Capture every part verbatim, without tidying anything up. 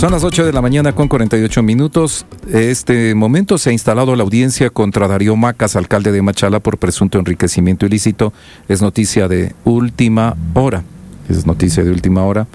Son las ocho de la mañana con cuarenta y ocho minutos. Este momento se ha instalado la audiencia contra Darío Macas, alcalde de Machala, por presunto enriquecimiento ilícito. Es noticia de última hora. Es noticia de última hora.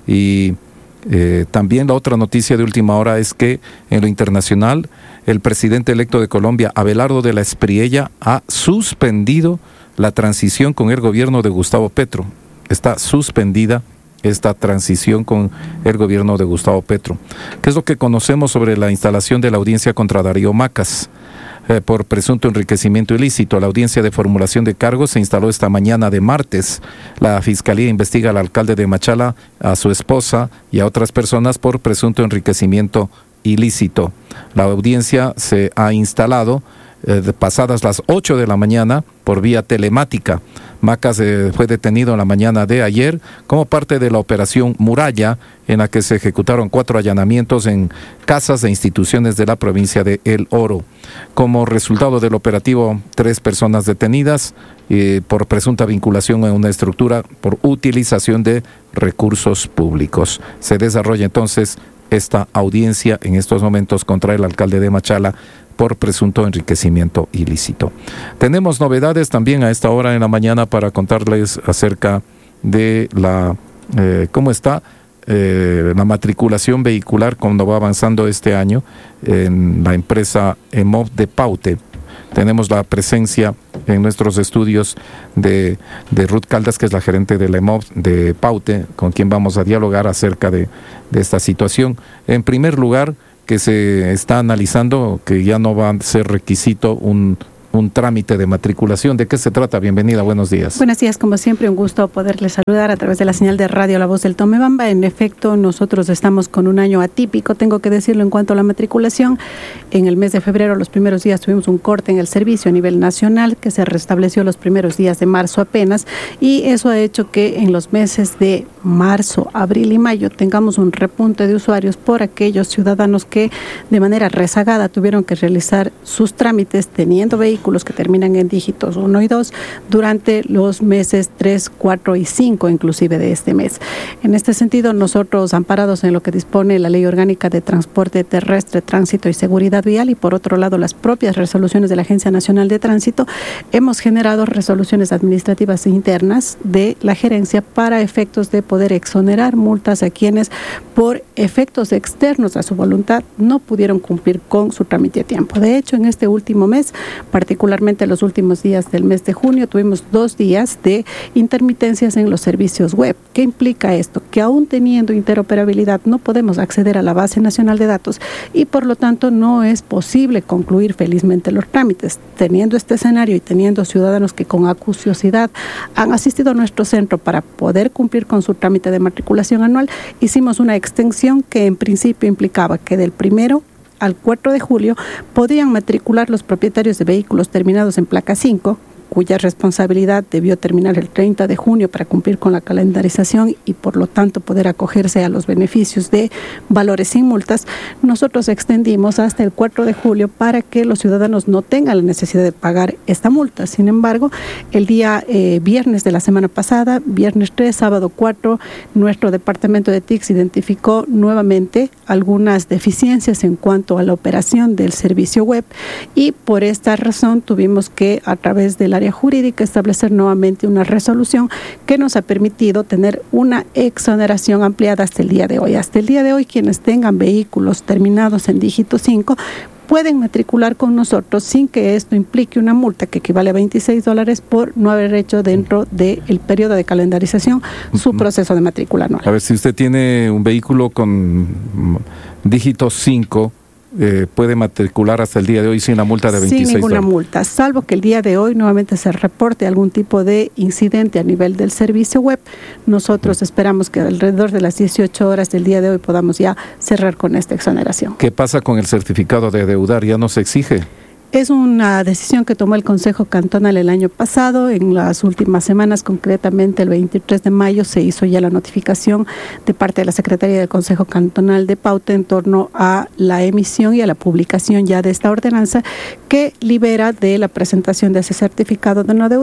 Y eh, también la otra noticia de última hora es que en lo internacional, el presidente electo de Colombia, Abelardo de la Espriella, ha suspendido la transición con el gobierno de Gustavo Petro. Está suspendida esta transición con el gobierno de Gustavo Petro. ¿Qué es lo que conocemos sobre la instalación de la audiencia contra Darío Macas eh, por presunto enriquecimiento ilícito? La audiencia de formulación de cargos se instaló esta mañana de martes. La Fiscalía investiga al alcalde de Machala, a su esposa y a otras personas por presunto enriquecimiento ilícito. La audiencia se ha instalado eh, pasadas las ocho de la mañana por vía telemática. Macas eh, fue detenido en la mañana de ayer como parte de la operación Muralla, en la que se ejecutaron cuatro allanamientos en casas de instituciones de la provincia de El Oro. Como resultado del operativo, tres personas detenidas eh, por presunta vinculación en una estructura por utilización de recursos públicos. Se desarrolla entonces esta audiencia en estos momentos contra el alcalde de Machala por presunto enriquecimiento ilícito. Tenemos novedades también a esta hora en la mañana para contarles acerca de la eh, cómo está eh, la matriculación vehicular cuando va avanzando este año en la empresa EMOV de Paute. Tenemos la presencia en nuestros estudios de, de Ruth Caldas, que es la gerente de la EMOV de Paute, con quien vamos a dialogar acerca de, de esta situación. En primer lugar, que se está analizando que ya no va a ser requisito un, un trámite de matriculación. ¿De qué se trata? Bienvenida, buenos días. Buenos días, como siempre, un gusto poderles saludar a través de la señal de radio La Voz del Tomebamba. En efecto, nosotros estamos con un año atípico, tengo que decirlo en cuanto a la matriculación. En el mes de febrero, los primeros días, tuvimos un corte en el servicio a nivel nacional que se restableció los primeros días de marzo apenas, y eso ha hecho que en los meses de marzo, abril y mayo tengamos un repunte de usuarios por aquellos ciudadanos que de manera rezagada tuvieron que realizar sus trámites teniendo vehículos que terminan en dígitos uno y dos durante los meses tres, cuatro y cinco inclusive de este mes. En este sentido, nosotros, amparados en lo que dispone la Ley Orgánica de Transporte Terrestre, Tránsito y Seguridad Vial, y por otro lado las propias resoluciones de la Agencia Nacional de Tránsito, hemos generado resoluciones administrativas internas de la gerencia para efectos de poder exonerar multas a quienes por efectos externos a su voluntad no pudieron cumplir con su trámite a tiempo. De hecho, en este último mes, particularmente los últimos días del mes de junio, tuvimos dos días de intermitencias en los servicios web. ¿Qué implica esto? Que aún teniendo interoperabilidad no podemos acceder a la base nacional de datos y por lo tanto no es posible concluir felizmente los trámites. Teniendo este escenario y teniendo ciudadanos que con acuciosidad han asistido a nuestro centro para poder cumplir con su trámite de matriculación anual, hicimos una extensión que en principio implicaba que del primero al cuatro de julio podían matricular los propietarios de vehículos terminados en placa cinco, cuya responsabilidad debió terminar el treinta de junio para cumplir con la calendarización y por lo tanto poder acogerse a los beneficios de valores sin multas. Nosotros extendimos hasta el cuatro de julio para que los ciudadanos no tengan la necesidad de pagar esta multa. Sin embargo, el día eh, viernes de la semana pasada, viernes tres, sábado cuatro, nuestro departamento de T I C S identificó nuevamente algunas deficiencias en cuanto a la operación del servicio web y por esta razón tuvimos que, a través del área jurídica, establecer nuevamente una resolución que nos ha permitido tener una exoneración ampliada hasta el día de hoy. Hasta el día de hoy, quienes tengan vehículos terminados en dígito cinco pueden matricular con nosotros sin que esto implique una multa que equivale a veintiséis dólares por no haber hecho dentro del periodo de calendarización su proceso de matrícula anual. A ver, si usted tiene un vehículo con dígito cinco, Eh, puede matricular hasta el día de hoy sin la multa de veintiséis Sin ninguna dólares. multa, salvo que el día de hoy nuevamente se reporte algún tipo de incidente a nivel del servicio web. Nosotros esperamos que alrededor de las dieciocho horas del día de hoy podamos ya cerrar con esta exoneración. ¿Qué pasa con el certificado de deudar? ¿Ya no se exige? Es una decisión que tomó el Consejo Cantonal el año pasado. En las últimas semanas, concretamente el veintitrés de mayo, se hizo ya la notificación de parte de la Secretaría del Consejo Cantonal de Paute en torno a la emisión y a la publicación ya de esta ordenanza que libera de la presentación de ese certificado de no deudar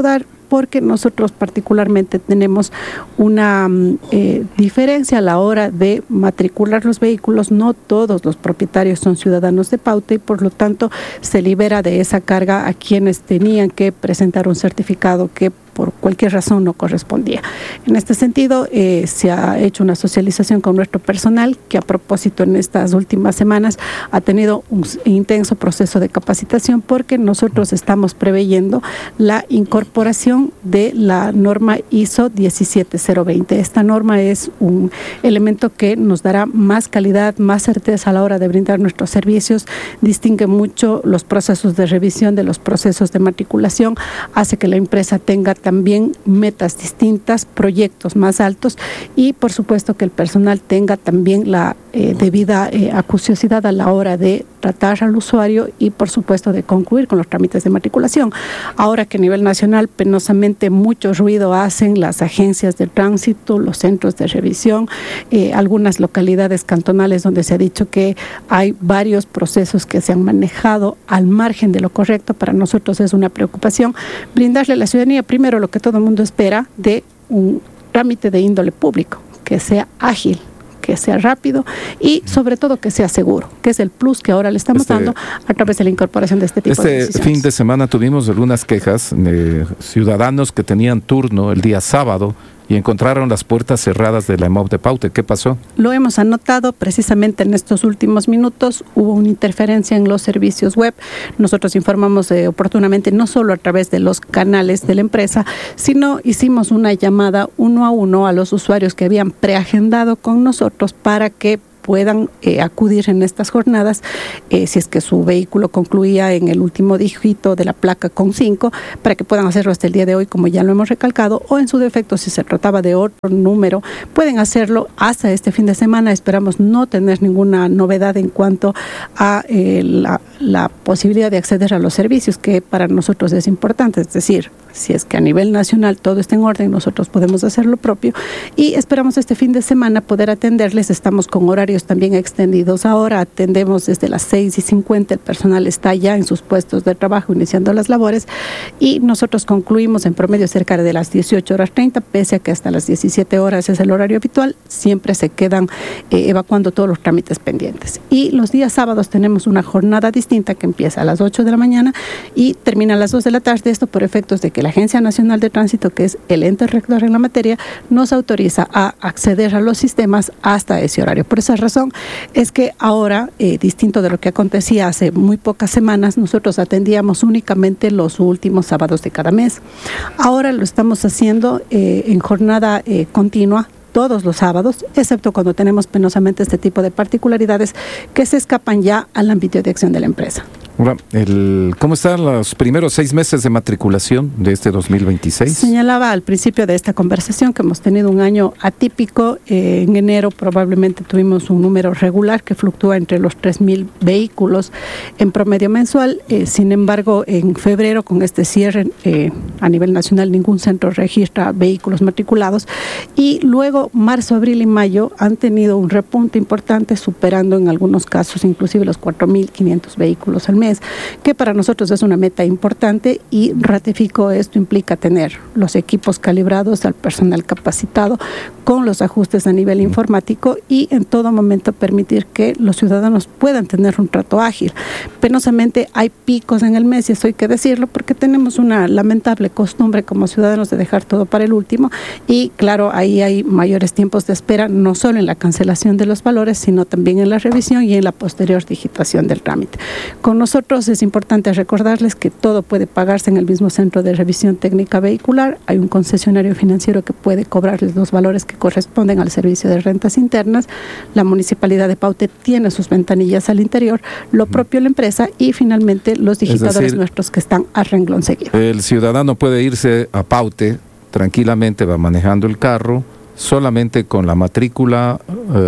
porque nosotros particularmente tenemos una eh, diferencia a la hora de matricular los vehículos. No todos los propietarios son ciudadanos de Pauta y por lo tanto se libera de esa carga a quienes tenían que presentar un certificado que por cualquier razón no correspondía. En este sentido, eh, se ha hecho una socialización con nuestro personal que a propósito en estas últimas semanas ha tenido un intenso proceso de capacitación porque nosotros estamos preveyendo la incorporación de la norma I S O diecisiete cero veinte. Esta norma es un elemento que nos dará más calidad, más certeza a la hora de brindar nuestros servicios, distingue mucho los procesos de revisión de los procesos de matriculación, hace que la empresa tenga también metas distintas, proyectos más altos y por supuesto que el personal tenga también la eh, debida eh, acuciosidad a la hora de tratar al usuario y por supuesto de concluir con los trámites de matriculación. Ahora que a nivel nacional penosamente mucho ruido hacen las agencias de tránsito, los centros de revisión, eh, algunas localidades cantonales donde se ha dicho que hay varios procesos que se han manejado al margen de lo correcto, para nosotros es una preocupación brindarle a la ciudadanía primero lo que todo el mundo espera de un trámite de índole público, que sea ágil, que sea rápido y sobre todo que sea seguro, que es el plus que ahora le estamos este, dando a través de la incorporación de este tipo este de decisiones. Este fin de semana tuvimos algunas quejas de ciudadanos que tenían turno el día sábado y encontraron las puertas cerradas de la EMOV de Pauta. ¿Qué pasó? Lo hemos anotado precisamente en estos últimos minutos. Hubo una interferencia en los servicios web. Nosotros informamos eh, oportunamente, no solo a través de los canales de la empresa, sino hicimos una llamada uno a uno a los usuarios que habían preagendado con nosotros para que puedan eh, acudir en estas jornadas, eh, si es que su vehículo concluía en el último dígito de la placa con cinco, para que puedan hacerlo hasta el día de hoy, como ya lo hemos recalcado, o en su defecto, si se trataba de otro número, pueden hacerlo hasta este fin de semana. Esperamos no tener ninguna novedad en cuanto a eh, la, la posibilidad de acceder a los servicios, que para nosotros es importante, es decir, si es que a nivel nacional todo está en orden, nosotros podemos hacer lo propio y esperamos este fin de semana poder atenderles. Estamos con horarios también extendidos. Ahora atendemos desde las seis y cincuenta, el personal está ya en sus puestos de trabajo iniciando las labores y nosotros concluimos en promedio cerca de las dieciocho horas treinta, pese a que hasta las diecisiete horas es el horario habitual, siempre se quedan eh, evacuando todos los trámites pendientes. Y los días sábados tenemos una jornada distinta que empieza a las ocho de la mañana y termina a las dos de la tarde, esto por efectos de que la Agencia Nacional de Tránsito, que es el ente rector en la materia, nos autoriza a acceder a los sistemas hasta ese horario. Por esa razón es que ahora, eh, distinto de lo que acontecía hace muy pocas semanas, nosotros atendíamos únicamente los últimos sábados de cada mes. Ahora lo estamos haciendo eh, en jornada eh, continua, todos los sábados, excepto cuando tenemos penosamente este tipo de particularidades que se escapan ya al ámbito de acción de la empresa. Ahora, el, ¿cómo están los primeros seis meses de matriculación de este dos mil veintiséis? Señalaba al principio de esta conversación que hemos tenido un año atípico. Eh, en enero probablemente tuvimos un número regular que fluctúa entre los tres mil vehículos en promedio mensual. Eh, sin embargo, en febrero, con este cierre eh, a nivel nacional, ningún centro registra vehículos matriculados. Y luego, marzo, abril y mayo han tenido un repunte importante, superando en algunos casos inclusive los cuatro mil quinientos vehículos al mes, que para nosotros es una meta importante y ratifico, esto implica tener los equipos calibrados, al personal capacitado, con los ajustes a nivel informático y en todo momento permitir que los ciudadanos puedan tener un trato ágil. Penosamente hay picos en el mes y eso hay que decirlo porque tenemos una lamentable costumbre como ciudadanos de dejar todo para el último y claro, ahí hay mayores tiempos de espera, no solo en la cancelación de los valores, sino también en la revisión y en la posterior digitación del trámite. Con nosotros es importante recordarles que todo puede pagarse en el mismo centro de revisión técnica vehicular. Hay un concesionario financiero que puede cobrarles los valores que corresponden al servicio de rentas internas. La Municipalidad de Pauta tiene sus ventanillas al interior, lo propio la empresa y finalmente los digitadores es decir, nuestros que están a renglón seguido. El ciudadano puede irse a Pauta tranquilamente, va manejando el carro, solamente con la matrícula, eh,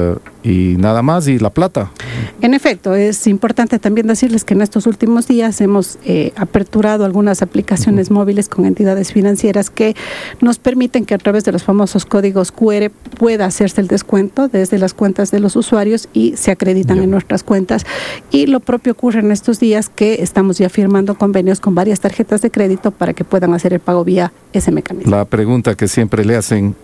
y nada más, y la plata. En efecto, es importante también decirles que en estos últimos días hemos eh, aperturado algunas aplicaciones uh-huh. móviles con entidades financieras que nos permiten que a través de los famosos códigos cu erre pueda hacerse el descuento desde las cuentas de los usuarios y se acreditan yeah. en nuestras cuentas. Y lo propio ocurre en estos días que estamos ya firmando convenios con varias tarjetas de crédito para que puedan hacer el pago vía ese mecanismo. La pregunta que siempre le hacen: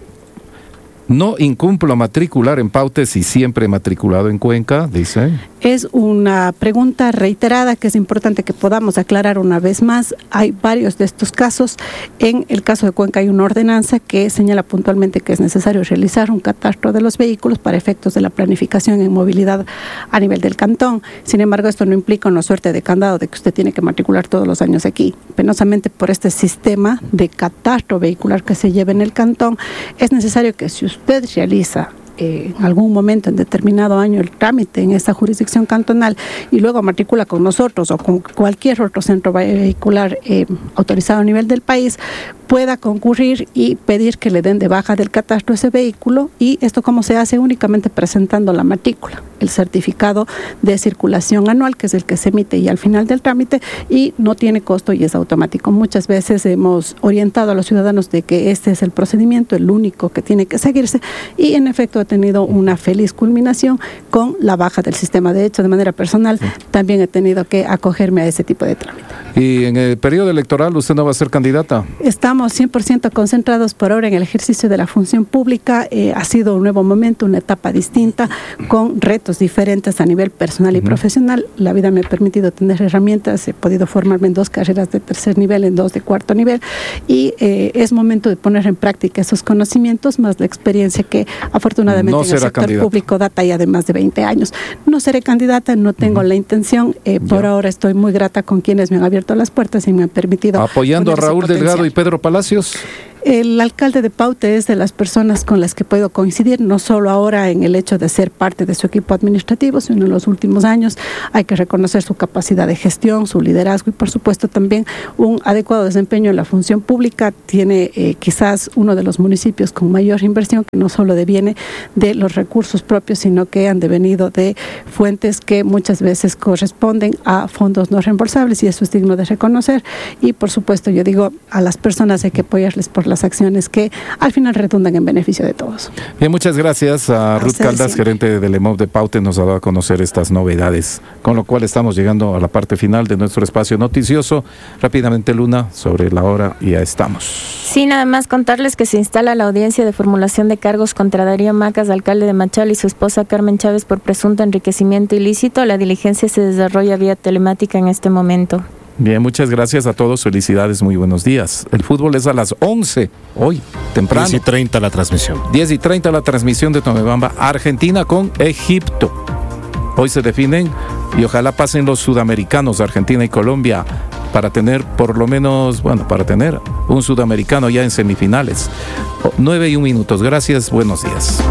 no incumplo matricular en Pautes y siempre matriculado en Cuenca, dice. Es una pregunta reiterada que es importante que podamos aclarar una vez más. Hay varios de estos casos. En el caso de Cuenca hay una ordenanza que señala puntualmente que es necesario realizar un catastro de los vehículos para efectos de la planificación en movilidad a nivel del cantón. Sin embargo, esto no implica una suerte de candado de que usted tiene que matricular todos los años aquí. Penosamente, por este sistema de catastro vehicular que se lleva en el cantón, es necesario que si usted realiza Eh, en algún momento en determinado año el trámite en esta jurisdicción cantonal y luego matricula con nosotros o con cualquier otro centro vehicular eh, autorizado a nivel del país, pueda concurrir y pedir que le den de baja del catastro ese vehículo. Y esto cómo se hace: únicamente presentando la matrícula, el certificado de circulación anual, que es el que se emite y al final del trámite, y no tiene costo y es automático. Muchas veces hemos orientado a los ciudadanos de que este es el procedimiento, el único que tiene que seguirse, y en efecto tenido una feliz culminación con la baja del sistema. De hecho, de manera personal, también he tenido que acogerme a ese tipo de trámite. ¿Y en el periodo electoral usted no va a ser candidata? Estamos cien por ciento concentrados por ahora en el ejercicio de la función pública. Eh, ha sido un nuevo momento, una etapa distinta, con retos diferentes a nivel personal y uh-huh. profesional. La vida me ha permitido tener herramientas, he podido formarme en dos carreras de tercer nivel, en dos de cuarto nivel, y eh, es momento de poner en práctica esos conocimientos, más la experiencia que afortunadamente no en el sector candidata. público data ya de más de veinte años. No seré candidata, no tengo uh-huh. la intención. Eh, por ahora estoy muy grata con quienes me han abierto las puertas y me han permitido... Apoyando a Raúl Delgado y Pedro Palacios. El alcalde de Paute es de las personas con las que puedo coincidir, no solo ahora en el hecho de ser parte de su equipo administrativo, sino en los últimos años. Hay que reconocer su capacidad de gestión, su liderazgo y, por supuesto, también un adecuado desempeño en la función pública. Tiene eh, quizás uno de los municipios con mayor inversión, que no solo deviene de los recursos propios, sino que han devenido de fuentes que muchas veces corresponden a fondos no reembolsables, y eso es digno de reconocer. Y, por supuesto, yo digo, a las personas hay que apoyarles por las acciones que al final redundan en beneficio de todos. Bien, muchas gracias a, a Ruth Caldas, siempre. gerente del E M O V de Paute, nos ha dado a conocer estas novedades, con lo cual estamos llegando a la parte final de nuestro espacio noticioso. Rápidamente, Luna, sobre la hora, y ya estamos. Sí, nada más contarles que se instala la audiencia de formulación de cargos contra Darío Macas, alcalde de Machala, y su esposa Carmen Chávez por presunto enriquecimiento ilícito. La diligencia se desarrolla vía telemática en este momento. Bien, muchas gracias a todos, felicidades, muy buenos días. El fútbol es a las once, hoy, temprano. diez y treinta la transmisión. diez y treinta la transmisión de Tomebamba, Argentina con Egipto. Hoy se definen y ojalá pasen los sudamericanos, Argentina y Colombia, para tener por lo menos, bueno, para tener un sudamericano ya en semifinales. Nueve y un minutos, gracias, buenos días.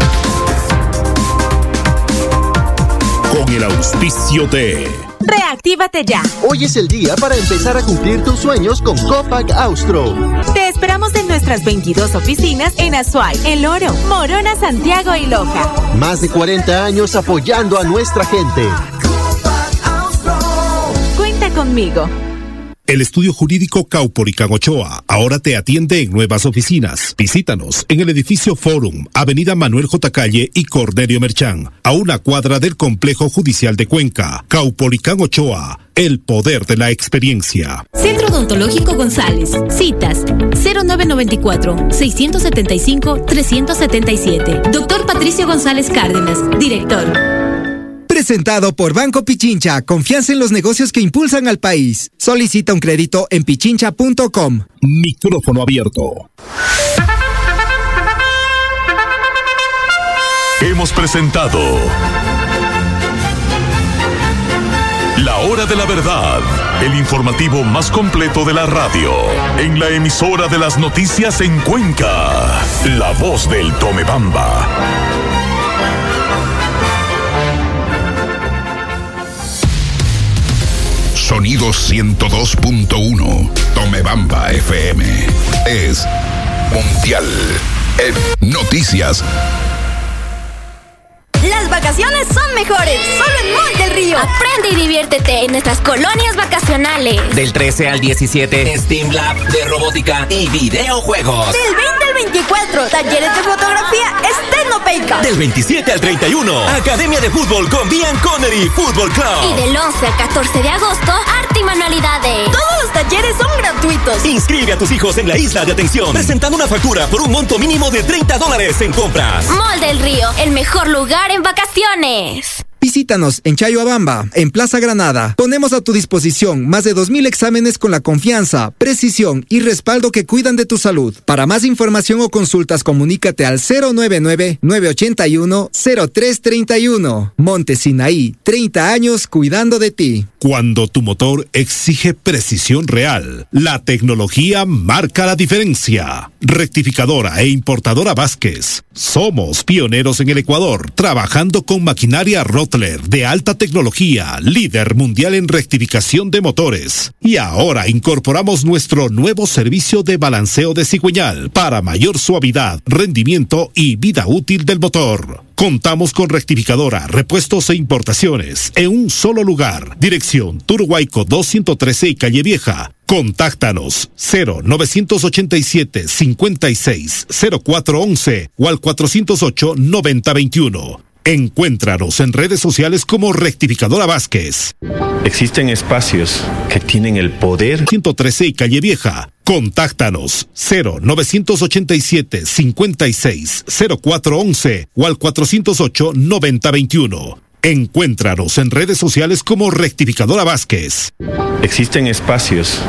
Con el auspicio de... Reactívate ya. Hoy es el día para empezar a cumplir tus sueños con Copac Austro. Te esperamos en nuestras veintidós oficinas en Azuay, El Oro, Morona, Santiago y Loja. Más de cuarenta años apoyando a nuestra gente. Cuenta conmigo. El estudio jurídico Caupolicán Ochoa ahora te atiende en nuevas oficinas. Visítanos en el edificio Forum, Avenida Manuel J. Calle y Cornelio Merchán, a una cuadra del Complejo Judicial de Cuenca. Caupolicán Ochoa, el poder de la experiencia. Centro Odontológico González. Citas cero nueve nueve cuatro, seis siete cinco, tres siete siete. Doctor Patricio González Cárdenas, director. Presentado por Banco Pichincha, confianza en los negocios que impulsan al país. Solicita un crédito en pichincha punto com. Micrófono abierto. Hemos presentado La Hora de la Verdad, el informativo más completo de la radio, en la emisora de las noticias en Cuenca, La Voz del Tomebamba. Sonido ciento dos punto uno, Tomebamba F M. Es mundial en noticias. Las vacaciones vacaciones son mejores, solo en Mall del Río. Aprende y diviértete en nuestras colonias vacacionales. Del trece al diecisiete, Steam Lab de robótica y videojuegos. Del veinte al veinticuatro, talleres de fotografía Estenopeica. Del veintisiete al treinta y uno, Academia de Fútbol con Bian Connery Fútbol Club. Y del once al catorce de agosto, arte y manualidades. Todos los talleres son gratuitos. Inscribe a tus hijos en la isla de atención, presentando una factura por un monto mínimo de treinta dólares en compras. Mall del Río, el mejor lugar en vacaciones. Visítanos en Chayoabamba, en Plaza Granada. Ponemos a tu disposición más de dos mil exámenes con la confianza, precisión y respaldo que cuidan de tu salud. Para más información o consultas, comunícate al cero nueve nueve, nueve ocho uno, cero tres tres uno. Monte Sinaí, treinta años cuidando de ti. Cuando tu motor exige precisión real, la tecnología marca la diferencia. Rectificadora e importadora Vázquez. Somos pioneros en el Ecuador, trabajando con maquinaria Rottler de alta tecnología, líder mundial en rectificación de motores. Y ahora incorporamos nuestro nuevo servicio de balanceo de cigüeñal para mayor suavidad, rendimiento y vida útil del motor. Contamos con rectificadora, repuestos e importaciones en un solo lugar. Dirección Turhuayco doscientos trece y Calle Vieja. Contáctanos cero novecientos ochenta y siete, cincuenta y seis, cero cuatro once o al cuatrocientos ocho, noventa veintiuno. Encuéntranos en redes sociales como Rectificadora Vázquez. Existen espacios que tienen el poder. ciento trece y Calle Vieja. Contáctanos cero novecientos ochenta y siete, cincuenta y seis, cero cuatro once o al cuatrocientos ocho, noventa veintiuno. Encuéntranos en redes sociales como Rectificadora Vázquez. Existen espacios